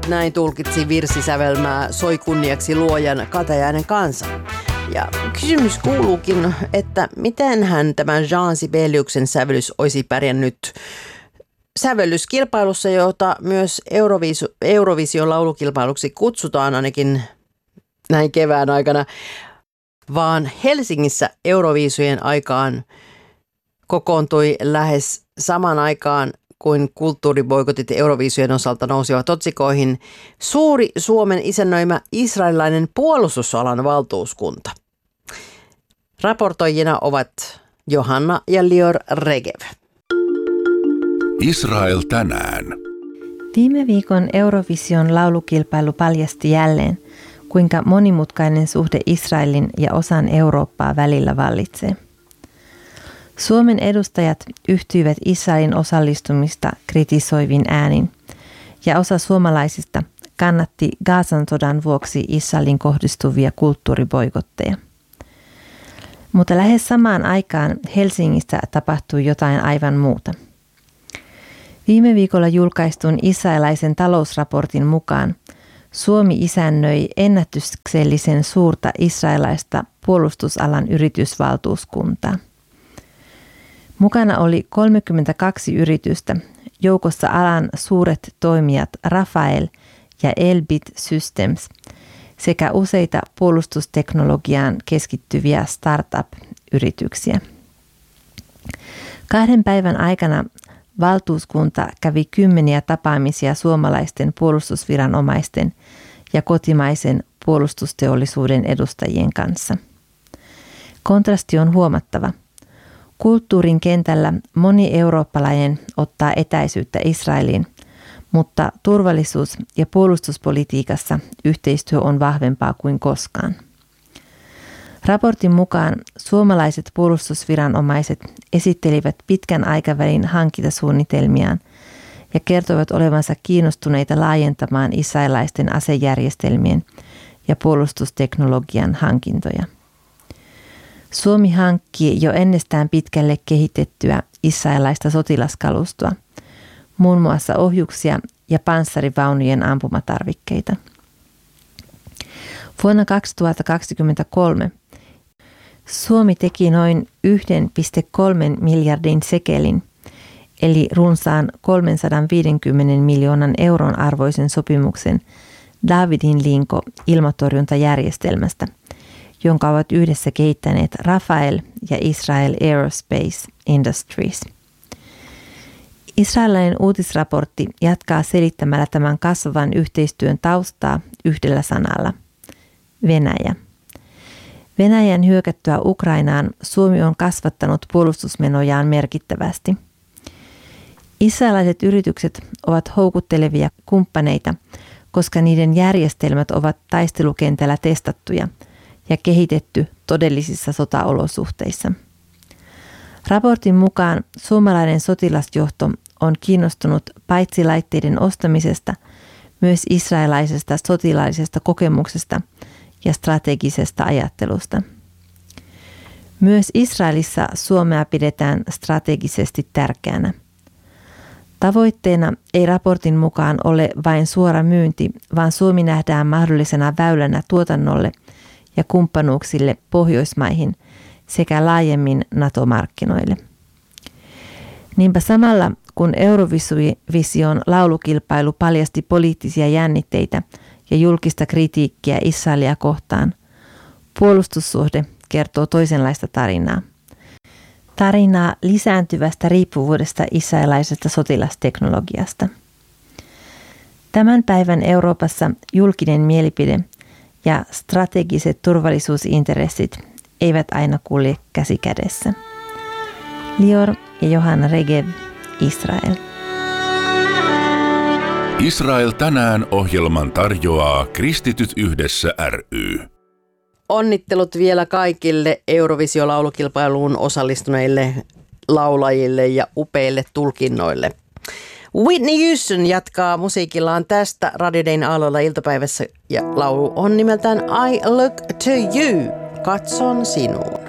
näin tulkitsi virsisävelmää Soi kunniaksi luojan katajainen kansa. Ja kysymys kuuluukin, että mitenhän tämän Jean Sibeliuksen sävellys olisi pärjännyt sävellyskilpailussa, jota myös Eurovision laulukilpailuksi kutsutaan ainakin näin kevään aikana, vaan Helsingissä Euroviisujen aikaan kokoontui lähes saman aikaan kuin kulttuuriboikotit Euroviisujen osalta nousivat otsikoihin suuri Suomen isännöimä israelilainen puolustusalan valtuuskunta. Raportoijina ovat Johanna ja Lior Regev. Israel tänään. Viime viikon Eurovision laulukilpailu paljasti jälleen, kuinka monimutkainen suhde Israelin ja osan Eurooppaa välillä vallitsee. Suomen edustajat yhtyivät Israelin osallistumista kritisoivin äänin, ja osa suomalaisista kannatti Gazan sodan vuoksi Israelin kohdistuvia kulttuuriboikotteja. Mutta lähes samaan aikaan Helsingissä tapahtui jotain aivan muuta. Viime viikolla julkaistun israelaisen talousraportin mukaan Suomi isännöi ennätyksellisen suurta israelaista puolustusalan yritysvaltuuskuntaa. Mukana oli 32 yritystä, joukossa alan suuret toimijat Rafael ja Elbit Systems sekä useita puolustusteknologiaan keskittyviä startup-yrityksiä. 2 päivän aikana valtuuskunta kävi 10 tapaamisia suomalaisten puolustusviranomaisten ja kotimaisen puolustusteollisuuden edustajien kanssa. Kontrasti on huomattava. Kulttuurin kentällä moni eurooppalainen ottaa etäisyyttä Israeliin, mutta turvallisuus- ja puolustuspolitiikassa yhteistyö on vahvempaa kuin koskaan. Raportin mukaan suomalaiset puolustusviranomaiset esittelivät pitkän aikavälin hankintasuunnitelmiaan ja kertoivat olevansa kiinnostuneita laajentamaan israelaisten asejärjestelmien ja puolustusteknologian hankintoja. Suomi hankkii jo ennestään pitkälle kehitettyä israelaista sotilaskalustoa, muun muassa ohjuksia ja panssarivaunujen ampumatarvikkeita. Vuonna 2023 Suomi teki noin 1,3 miljardin sekelin, eli runsaan 350 miljoonan euron arvoisen sopimuksen Davidin linko ilmatorjuntajärjestelmästä, jonka ovat yhdessä kehittäneet Rafael ja Israel Aerospace Industries. Israelilainen uutisraportti jatkaa selittämällä tämän kasvavan yhteistyön taustaa yhdellä sanalla: Venäjä. Venäjän hyökättyä Ukrainaan Suomi on kasvattanut puolustusmenojaan merkittävästi. Israelilaiset yritykset ovat houkuttelevia kumppaneita, koska niiden järjestelmät ovat taistelukentällä testattuja ja kehitetty todellisissa sotaolosuhteissa. Raportin mukaan suomalainen sotilasjohto on kiinnostunut paitsi laitteiden ostamisesta, myös israelilaisesta sotilaallisesta kokemuksesta ja strategisesta ajattelusta. Myös Israelissa Suomea pidetään strategisesti tärkeänä. Tavoitteena ei raportin mukaan ole vain suora myynti, vaan Suomi nähdään mahdollisena väylänä tuotannolle ja kumppanuuksille Pohjoismaihin sekä laajemmin NATO-markkinoille. Niinpä samalla kun Eurovision laulukilpailu paljasti poliittisia jännitteitä ja julkista kritiikkiä Israelia kohtaan, puolustussuhde kertoo toisenlaista tarinaa. Tarinaa lisääntyvästä riippuvuudesta israelilaisesta sotilasteknologiasta. Tämän päivän Euroopassa julkinen mielipide ja strategiset turvallisuusintressit eivät aina kulje käsi kädessä. Lior ja Johanna Regev, Israel. Israel tänään -ohjelman tarjoaa Kristityt yhdessä ry. Onnittelut vielä kaikille Eurovisio-laulukilpailuun osallistuneille laulajille ja upeille tulkinnoille. Whitney Houston jatkaa musiikillaan tästä Radio Dayn aalloilla iltapäivässä ja laulu on nimeltään I Look to You, katson sinuun.